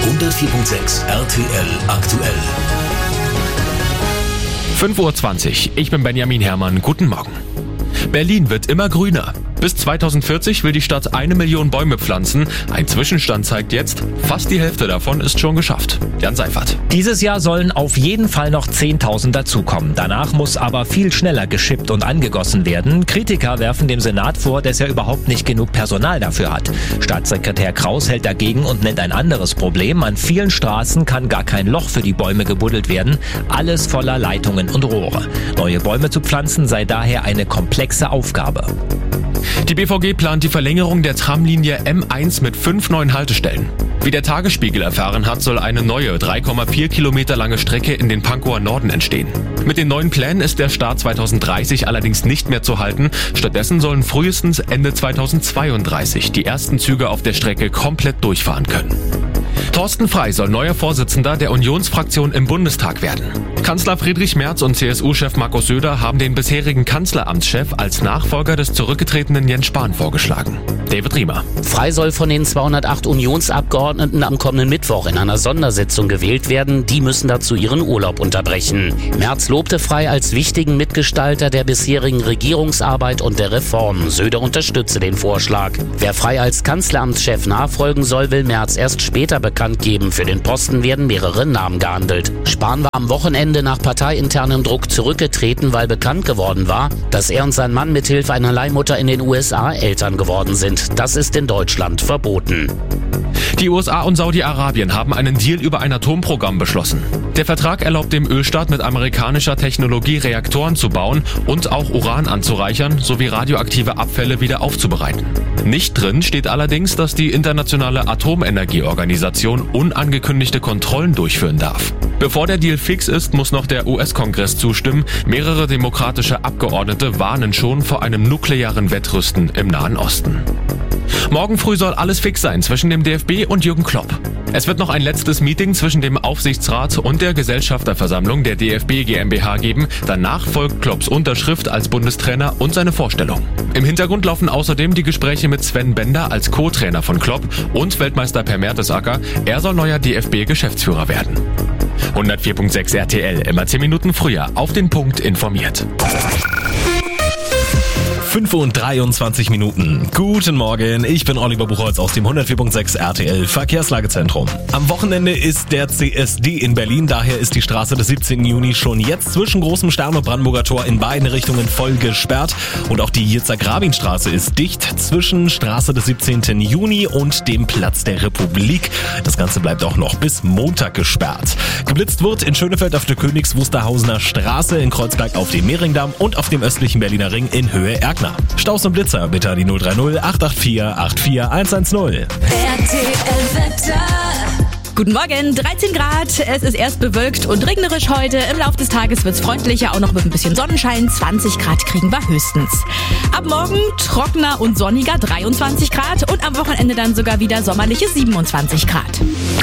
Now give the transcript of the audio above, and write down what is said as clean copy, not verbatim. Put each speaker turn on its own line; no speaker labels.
104.6 RTL aktuell.
5:20 Uhr, ich bin Benjamin Herrmann, guten Morgen. Berlin wird immer grüner. Bis 2040 will die Stadt 1 Million Bäume pflanzen. Ein Zwischenstand zeigt jetzt, fast die Hälfte davon ist schon geschafft. Jan Seifert.
Dieses Jahr sollen auf jeden Fall noch 10.000 dazukommen. Danach muss aber viel schneller geschippt und angegossen werden. Kritiker werfen dem Senat vor, dass er überhaupt nicht genug Personal dafür hat. Staatssekretär Kraus hält dagegen und nennt ein anderes Problem. An vielen Straßen kann gar kein Loch für die Bäume gebuddelt werden. Alles voller Leitungen und Rohre. Neue Bäume zu pflanzen sei daher eine komplexe Aufgabe.
Die BVG plant die Verlängerung der Tramlinie M1 mit 5 neuen Haltestellen. Wie der Tagesspiegel erfahren hat, soll eine neue 3,4 Kilometer lange Strecke in den Pankower Norden entstehen. Mit den neuen Plänen ist der Start 2030 allerdings nicht mehr zu halten. Stattdessen sollen frühestens Ende 2032 die ersten Züge auf der Strecke komplett durchfahren können. Thorsten Frey soll neuer Vorsitzender der Unionsfraktion im Bundestag werden. Kanzler Friedrich Merz und CSU-Chef Markus Söder haben den bisherigen Kanzleramtschef als Nachfolger des zurückgetretenen Jens Spahn vorgeschlagen. David Riemer.
Frey soll von den 208 Unionsabgeordneten am kommenden Mittwoch in einer Sondersitzung gewählt werden. Die müssen dazu ihren Urlaub unterbrechen. Merz lobte Frey als wichtigen Mitgestalter der bisherigen Regierungsarbeit und der Reformen. Söder unterstütze den Vorschlag. Wer Frey als Kanzleramtschef nachfolgen soll, will Merz erst später bekannt geben. Für den Posten werden mehrere Namen gehandelt. Spahn war am Wochenende nach parteiinternem Druck zurückgetreten, weil bekannt geworden war, dass er und sein Mann mithilfe einer Leihmutter in den USA Eltern geworden sind. Das ist in Deutschland verboten.
Die USA und Saudi-Arabien haben einen Deal über ein Atomprogramm beschlossen. Der Vertrag erlaubt dem Ölstaat mit amerikanischer Technologie Reaktoren zu bauen und auch Uran anzureichern sowie radioaktive Abfälle wieder aufzubereiten. Nicht drin steht allerdings, dass die Internationale Atomenergieorganisation unangekündigte Kontrollen durchführen darf. Bevor der Deal fix ist, muss noch der US-Kongress zustimmen. Mehrere demokratische Abgeordnete warnen schon vor einem nuklearen Wettrüsten im Nahen Osten. Morgen früh soll alles fix sein zwischen dem DFB und Jürgen Klopp. Es wird noch ein letztes Meeting zwischen dem Aufsichtsrat und der Gesellschafterversammlung der DFB GmbH geben. Danach folgt Klopps Unterschrift als Bundestrainer und seine Vorstellung. Im Hintergrund laufen außerdem die Gespräche mit Sven Bender als Co-Trainer von Klopp und Weltmeister Per Mertesacker. Er soll neuer DFB-Geschäftsführer werden. 104.6 RTL, immer 10 Minuten früher, auf den Punkt informiert.
5:23 Uhr. Guten Morgen, ich bin Oliver Buchholz aus dem 104.6 RTL Verkehrslagezentrum. Am Wochenende ist der CSD in Berlin, daher ist die Straße des 17. Juni schon jetzt zwischen Großem Stern und Brandenburger Tor in beiden Richtungen voll gesperrt. Und auch die Yitzhak-Rabin-Straße ist dicht zwischen Straße des 17. Juni und dem Platz der Republik. Das Ganze bleibt auch noch bis Montag gesperrt. Geblitzt wird in Schönefeld auf der Königs-Wusterhausener Straße, in Kreuzberg auf dem Mehringdamm und auf dem östlichen Berliner Ring in Höhe Erkner. Staus und Blitzer bitte an die 030 884 84110.
Guten Morgen, 13 Grad. Es ist erst bewölkt und regnerisch heute. Im Laufe des Tages wird es freundlicher, auch noch mit ein bisschen Sonnenschein. 20 Grad kriegen wir höchstens. Ab morgen trockener und sonniger, 23 Grad. Und am Wochenende dann sogar wieder sommerliche 27 Grad.